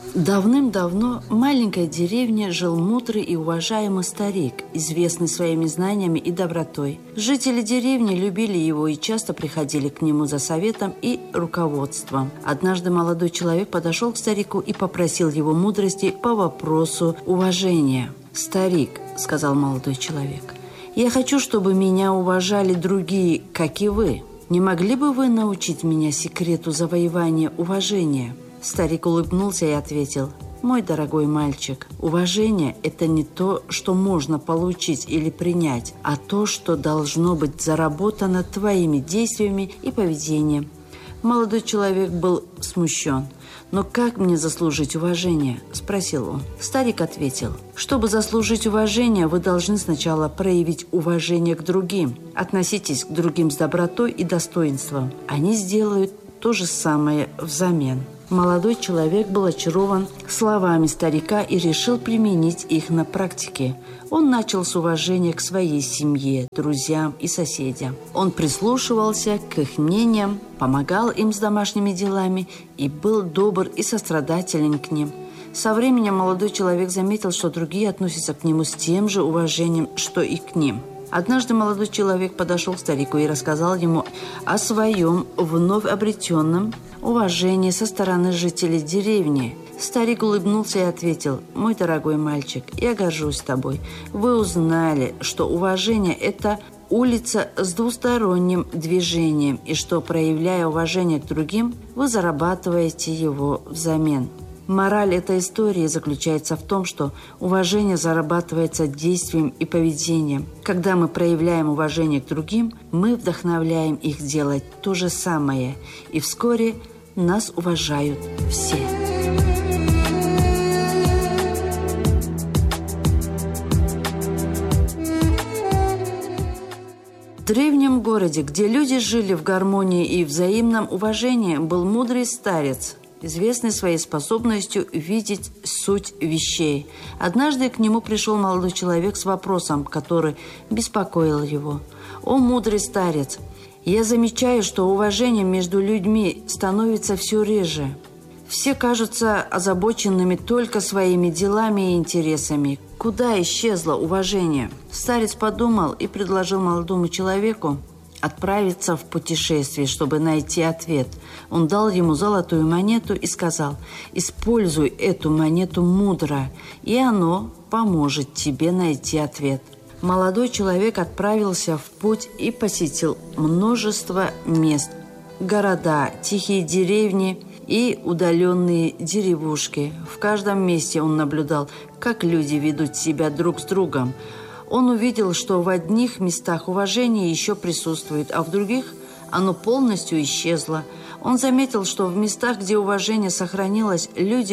Давным-давно в маленькой деревне жил мудрый и уважаемый старик, известный своими знаниями и добротой. Жители деревни любили его и часто приходили к нему за советом и руководством. Однажды молодой человек подошел к старику и попросил его мудрости по вопросу уважения. «Старик», — сказал молодой человек, — «я хочу, чтобы меня уважали другие, как и вы. Не могли бы вы научить меня секрету завоевания уважения?» Старик улыбнулся и ответил: «Мой дорогой мальчик, уважение – это не то, что можно получить или принять, а то, что должно быть заработано твоими действиями и поведением». Молодой человек был смущен. «Но как мне заслужить уважение?» – спросил он. Старик ответил: «Чтобы заслужить уважение, вы должны сначала проявить уважение к другим. Относитесь к другим с добротой и достоинством. Они сделают то же самое взамен». Молодой человек был очарован словами старика и решил применить их на практике. Он начал с уважения к своей семье, друзьям и соседям. Он прислушивался к их мнениям, помогал им с домашними делами и был добр и сострадателен к ним. Со временем молодой человек заметил, что другие относятся к нему с тем же уважением, что и к ним. Однажды молодой человек подошел к старику и рассказал ему о своем вновь обретенном уважении со стороны жителей деревни. Старик улыбнулся и ответил: «Мой дорогой мальчик, я горжусь тобой. Вы узнали, что уважение – это улица с двусторонним движением, и что, проявляя уважение к другим, вы зарабатываете его взамен». Мораль этой истории заключается в том, что уважение зарабатывается действием и поведением. Когда мы проявляем уважение к другим, мы вдохновляем их делать то же самое, и вскоре нас уважают все. В древнем городе, где люди жили в гармонии и взаимном уважении, был мудрый старец, известный своей способностью видеть суть вещей. Однажды к нему пришел молодой человек с вопросом, который беспокоил его. «О, мудрый старец, я замечаю, что уважение между людьми становится все реже. Все кажутся озабоченными только своими делами и интересами. Куда исчезло уважение?» Старец подумал и предложил молодому человеку отправиться в путешествие, чтобы найти ответ. Он дал ему золотую монету и сказал: «Используй эту монету мудро, и оно поможет тебе найти ответ». Молодой человек отправился в путь и посетил множество мест: города, тихие деревни и удаленные деревушки. В каждом месте он наблюдал, как люди ведут себя друг с другом. Он увидел, что в одних местах уважение еще присутствует, а в других оно полностью исчезло. Он заметил, что в местах, где уважение сохранилось, люди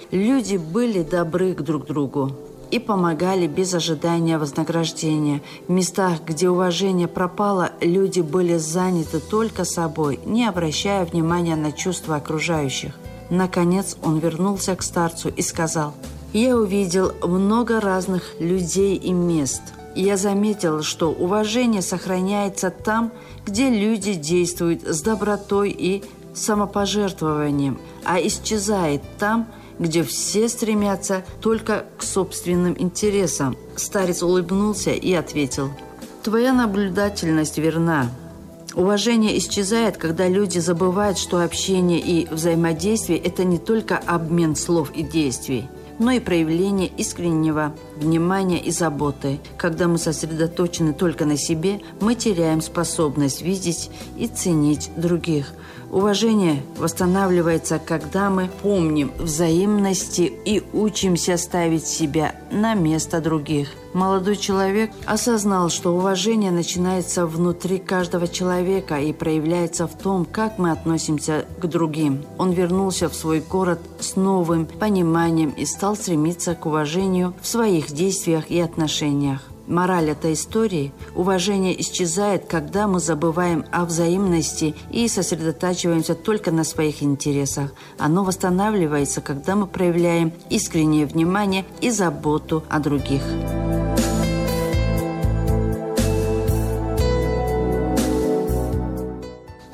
были добры друг к другу и помогали без ожидания вознаграждения. В местах, где уважение пропало, люди были заняты только собой, не обращая внимания на чувства окружающих. Наконец он вернулся к старцу и сказал: «Я увидел много разных людей и мест. Я заметил, что уважение сохраняется там, где люди действуют с добротой и самопожертвованием, а исчезает там, где все стремятся только к собственным интересам». Старец улыбнулся и ответил: «Твоя наблюдательность верна. Уважение исчезает, когда люди забывают, что общение и взаимодействие – это не только обмен слов и действий, но и проявление искреннего внимания и заботы. Когда мы сосредоточены только на себе, мы теряем способность видеть и ценить других. Уважение восстанавливается, когда мы помним взаимности и учимся ставить себя на место других». Молодой человек осознал, что уважение начинается внутри каждого человека и проявляется в том, как мы относимся к другим. Он вернулся в свой город с новым пониманием и стал стремиться к уважению в своих действиях и отношениях. Мораль этой истории – уважение исчезает, когда мы забываем о взаимности и сосредотачиваемся только на своих интересах. Оно восстанавливается, когда мы проявляем искреннее внимание и заботу о других.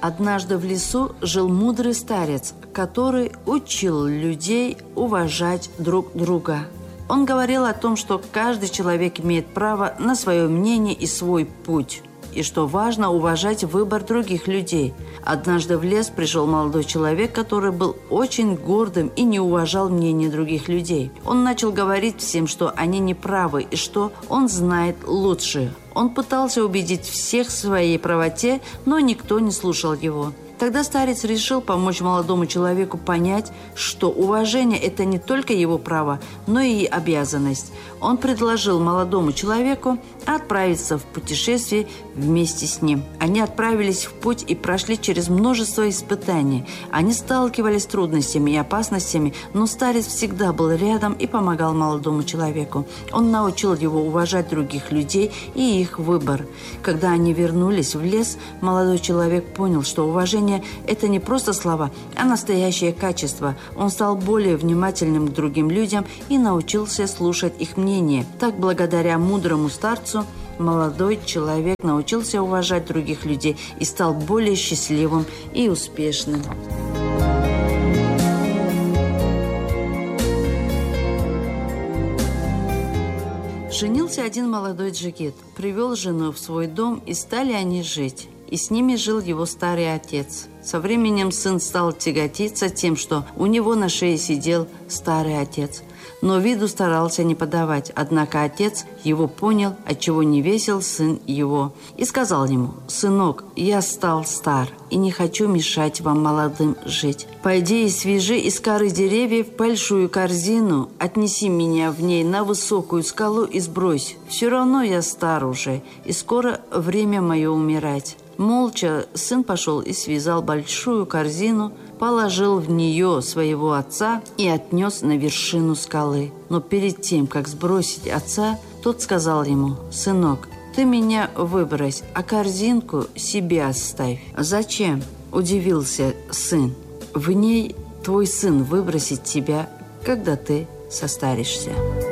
Однажды в лесу жил мудрый старец, который учил людей уважать друг друга. Он говорил о том, что каждый человек имеет право на свое мнение и свой путь, и что важно уважать выбор других людей. Однажды в лес пришел молодой человек, который был очень гордым и не уважал мнение других людей. Он начал говорить всем, что они не правы и что он знает лучше. Он пытался убедить всех в своей правоте, но никто не слушал его. Тогда старец решил помочь молодому человеку понять, что уважение – это не только его право, но и обязанность. Он предложил молодому человеку отправиться в путешествие вместе с ним. Они отправились в путь и прошли через множество испытаний. Они сталкивались с трудностями и опасностями, но старец всегда был рядом и помогал молодому человеку. Он научил его уважать других людей и их выбор. Когда они вернулись в лес, молодой человек понял, что уважение – это не просто слова, а настоящее качество. Он стал более внимательным к другим людям и научился слушать их мнение. Так, благодаря мудрому старцу, молодой человек научился уважать других людей и стал более счастливым и успешным. Женился один молодой джигит, привел жену в свой дом, и стали они жить. И с ними жил его старый отец. Со временем сын стал тяготиться тем, что у него на шее сидел старый отец. Но виду старался не подавать. Однако отец его понял, отчего не весел сын его. И сказал ему: «Сынок, я стал стар и не хочу мешать вам, молодым, жить. Пойди и свяжи из коры деревьев большую корзину, отнеси меня в ней на высокую скалу и сбрось. Все равно я стар уже, и скоро время мое умирать». Молча сын пошел и связал большую корзину, положил в нее своего отца и отнес на вершину скалы. Но перед тем, как сбросить отца, тот сказал ему: «Сынок, ты меня выбрось, а корзинку себе оставь». «Зачем?» – удивился сын. «В ней твой сын выбросит тебя, когда ты состаришься».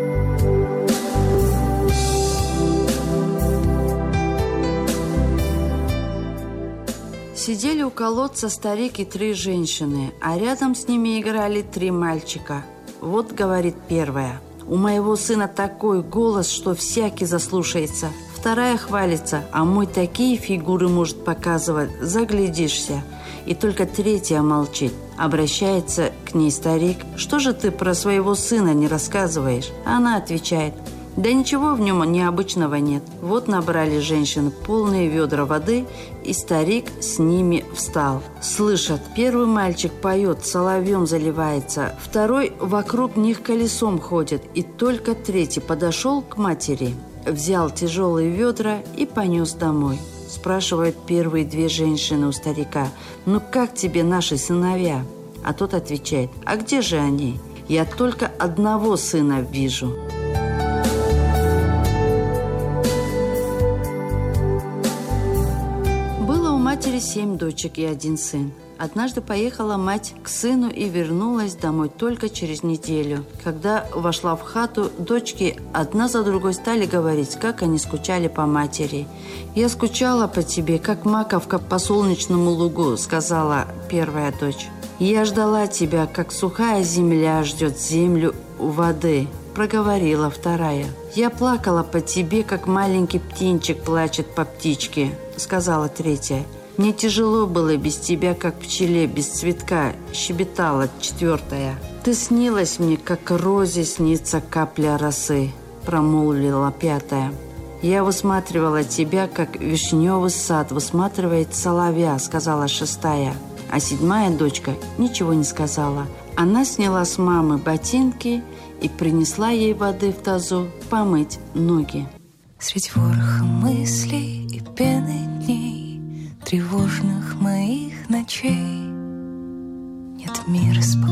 Сидели у колодца старик и 3 женщины, а рядом с ними играли 3 мальчика. Вот говорит первая: «У моего сына такой голос, что всякий заслушается». Вторая хвалится: «А мой такие фигуры может показывать, заглядишься». И только третья молчит. Обращается к ней старик: «Что же ты про своего сына не рассказываешь?» Она отвечает: «Да ничего в нем необычного нет». Вот набрали женщины полные ведра воды, и старик с ними встал. Слышат, первый мальчик поет, соловьем заливается, второй вокруг них колесом ходит, и только третий подошел к матери, взял тяжелые ведра и понес домой. Спрашивают первые 2 женщины у старика: «Ну как тебе наши сыновья?» А тот отвечает: «А где же они? Я только одного сына вижу». Матери 7 дочек и 1 сын. Однажды поехала мать к сыну и вернулась домой только через неделю. Когда вошла в хату, дочки одна за другой стали говорить, как они скучали по матери. «Я скучала по тебе, как маковка по солнечному лугу», — сказала первая дочь. «Я ждала тебя, как сухая земля ждет землю у воды», — проговорила вторая. «Я плакала по тебе, как маленький птенчик плачет по птичке», — сказала третья. «Мне тяжело было без тебя, как пчеле без цветка», — щебетала 4-я. «Ты снилась мне, как розе снится капля росы», — промолвила 5-я. «Я высматривала тебя, как вишневый сад высматривает соловья», — сказала 6-я. А 7-я дочка ничего не сказала. Она сняла с мамы ботинки и принесла ей воды в тазу помыть ноги. Средь вороха мыслей и пены дней, тревожных моих ночей, нет мира спокойнее.